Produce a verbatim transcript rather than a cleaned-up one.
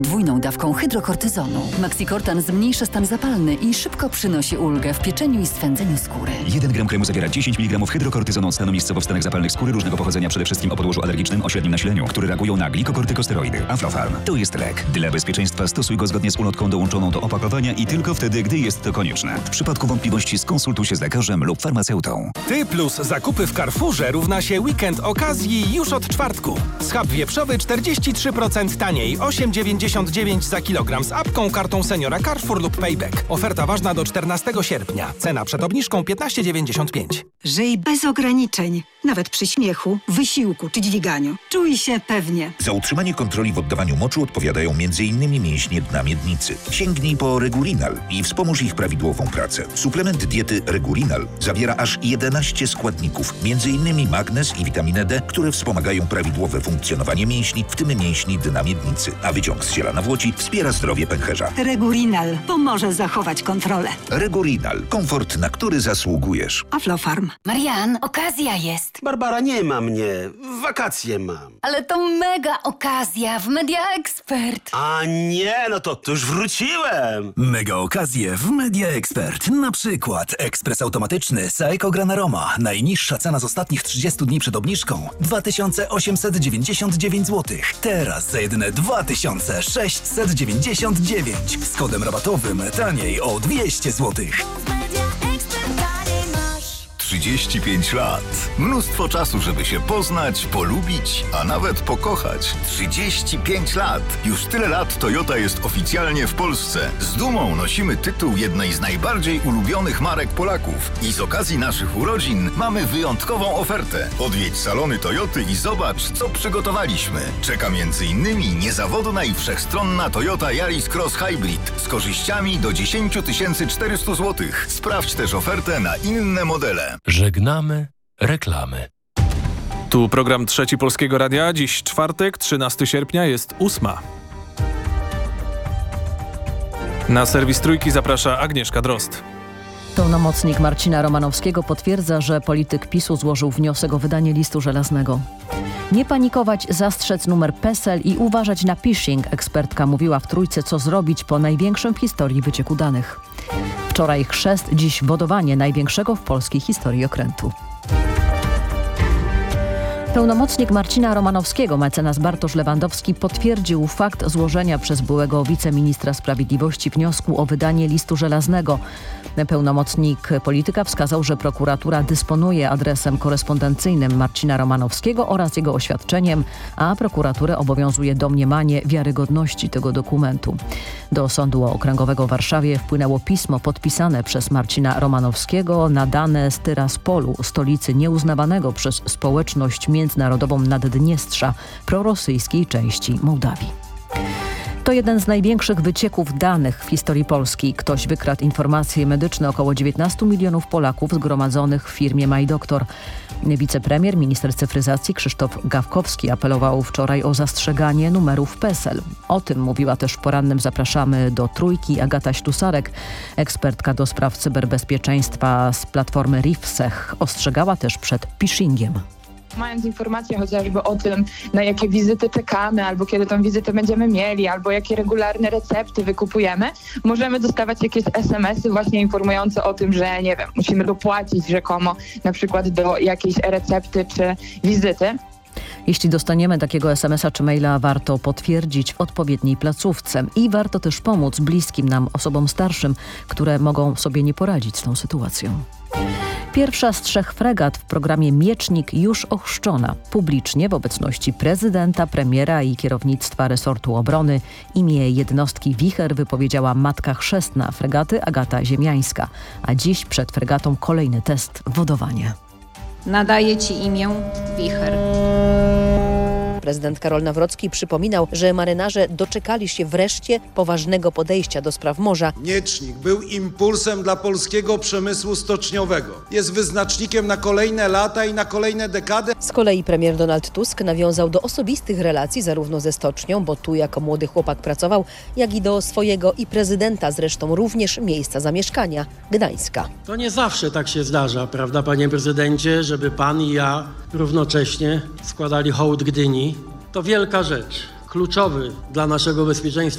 Dwójną dawką hydrokortyzonu. Maxikortan zmniejsza stan zapalny i szybko przynosi ulgę w pieczeniu i swędzeniu skóry. jeden gram kremu zawiera dziesięć miligramów hydrokortyzonu stanu miejscowo w stanach zapalnych skóry różnego pochodzenia, przede wszystkim o podłożu alergicznym o średnim nasileniu, które reagują na glikokortykosteroidy. Aflofarm to jest lek. Dla bezpieczeństwa stosuj go zgodnie z ulotką dołączoną do opakowania i tylko wtedy, gdy jest to konieczne. W przypadku wątpliwości skonsultuj się z lekarzem lub farmaceutą. Ty plus zakupy w Carrefourze równa się weekend okazji już od czwartku. Schab wieprzowy czterdzieści trzy procent taniej, osiem dziewięćdziesiąt dziewięć za kilogram z apką, kartą seniora Carrefour lub Payback. Oferta ważna do czternastego sierpnia. Cena przed obniżką piętnaście dziewięćdziesiąt pięć. Żyj bez ograniczeń. Nawet przy śmiechu, wysiłku czy dźwiganiu. Czuj się pewnie. Za utrzymanie kontroli w oddawaniu moczu odpowiadają między innymi mięśnie dna miednicy. Sięgnij po Regurinal i wspomóż ich prawidłową pracę. Suplement diety Regurinal zawiera aż jedenaście składników, między innymi magnez i witaminę D, które wspomagają prawidłowe funkcjonowanie mięśni, w tym mięśni dna miednicy. A wyciąg z ziela nawłoci wspiera zdrowie pęcherza. Regurinal pomoże zachować kontrolę. Regurinal. Komfort, na który zasługujesz. Aflofarm. Marian, okazja jest. Barbara, nie ma mnie. Wakacje mam. Ale to mega okazja w Media Expert. A nie, no to, to już wróciłem. Mega okazje w Media Expert. Na przykład ekspres automatyczny Saeco Gran Aroma. Najniższa cena z ostatnich trzydziestu dni przed obniżką dwa tysiące osiemset dziewięćdziesiąt dziewięć złotych. Teraz za jedyne dwa tysiące sześćset dziewięćdziesiąt dziewięć. Z kodem rabatowym taniej o dwieście złotych. trzydzieści pięć lat. Mnóstwo czasu, żeby się poznać, polubić, a nawet pokochać. trzydzieści pięć lat. Już tyle lat Toyota jest oficjalnie w Polsce. Z dumą nosimy tytuł jednej z najbardziej ulubionych marek Polaków. I z okazji naszych urodzin mamy wyjątkową ofertę. Odwiedź salony Toyoty i zobacz, co przygotowaliśmy. Czeka między innymi niezawodna i wszechstronna Toyota Yaris Cross Hybrid z korzyściami do dziesięć tysięcy czterysta złotych. Sprawdź też ofertę na inne modele. Żegnamy reklamy. Tu program Trzeci Polskiego Radia. Dziś czwartek, trzynastego sierpnia, jest ósma. Na serwis Trójki zaprasza Agnieszka Drozd. Pełnomocnik Marcina Romanowskiego potwierdza, że polityk PiSu złożył wniosek o wydanie listu żelaznego. Nie panikować, zastrzec numer PESEL i uważać na phishing. Ekspertka mówiła w Trójce, co zrobić po największym w historii wycieku danych. Wczoraj chrzest, dziś wodowanie największego w polskiej historii okrętu. Pełnomocnik Marcina Romanowskiego, mecenas Bartosz Lewandowski, potwierdził fakt złożenia przez byłego wiceministra sprawiedliwości wniosku o wydanie listu żelaznego. Pełnomocnik polityka wskazał, że prokuratura dysponuje adresem korespondencyjnym Marcina Romanowskiego oraz jego oświadczeniem, a prokuraturę obowiązuje domniemanie wiarygodności tego dokumentu. Do Sądu Okręgowego w Warszawie wpłynęło pismo podpisane przez Marcina Romanowskiego, nadane z Tyraspolu, stolicy nieuznawanego przez społeczność międzynarodową Naddniestrza, prorosyjskiej części Mołdawii. To jeden z największych wycieków danych w historii Polski. Ktoś wykradł informacje medyczne około dziewiętnastu milionów Polaków zgromadzonych w firmie MyDoktor. Wicepremier, minister cyfryzacji Krzysztof Gawkowski apelował wczoraj o zastrzeganie numerów PESEL. O tym mówiła też w porannym Zapraszamy do Trójki Agata Ślusarek, ekspertka do spraw cyberbezpieczeństwa z platformy RIFSECH. Ostrzegała też przed phishingiem. Mając informacje chociażby o tym, na jakie wizyty czekamy, albo kiedy tą wizytę będziemy mieli, albo jakie regularne recepty wykupujemy, możemy dostawać jakieś es em esy właśnie informujące o tym, że nie wiem, musimy dopłacić rzekomo na przykład do jakiejś recepty czy wizyty. Jeśli dostaniemy takiego es em esa czy maila, warto potwierdzić w odpowiedniej placówce i warto też pomóc bliskim nam osobom starszym, które mogą sobie nie poradzić z tą sytuacją. Pierwsza z trzech fregat w programie Miecznik już ochrzczona. Publicznie w obecności prezydenta, premiera i kierownictwa resortu obrony imię jednostki Wicher wypowiedziała matka chrzestna fregaty Agata Ziemiańska. A dziś przed fregatą kolejny test wodowania. Nadaję ci imię Wicher. Prezydent Karol Nawrocki przypominał, że marynarze doczekali się wreszcie poważnego podejścia do spraw morza. Miecznik był impulsem dla polskiego przemysłu stoczniowego. Jest wyznacznikiem na kolejne lata i na kolejne dekady. Z kolei premier Donald Tusk nawiązał do osobistych relacji zarówno ze stocznią, bo tu jako młody chłopak pracował, jak i do swojego i prezydenta, zresztą również miejsca zamieszkania, Gdańska. To nie zawsze tak się zdarza, prawda, panie prezydencie, żeby pan i ja równocześnie składali hołd Gdyni. To wielka rzecz, kluczowy dla naszego bezpieczeństwa